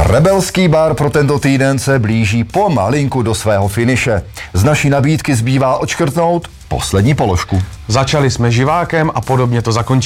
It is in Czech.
Rebelský bar pro tento týden se blíží pomalinku do svého finiše. Z naší nabídky zbývá odškrtnout poslední položku. Začali jsme živákem a podobně to zakončíme.